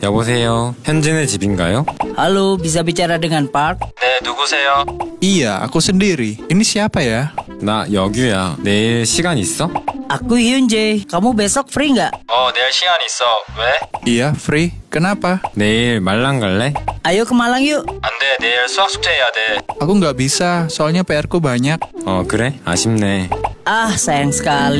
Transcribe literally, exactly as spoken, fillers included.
여보세요. 현진의 집인가요? Halo, bisa bicara dengan Park? 네, 누구세요? Iya, aku sendiri. Ini siapa ya? 나 여규야. 내일 시간 있어? Aku Hyunjae. Kamu besok free nggak? 어, 내일 시간 있어. 왜? Iya, free. Kenapa? 내일 말랑 갈래? Ayo ke Malang yuk. 안 돼, 내일 수학 숙제 해야 돼. Aku nggak bisa, soalnya P R ku banyak. 어, 그래? 아쉽네. Ah, sayang sekali.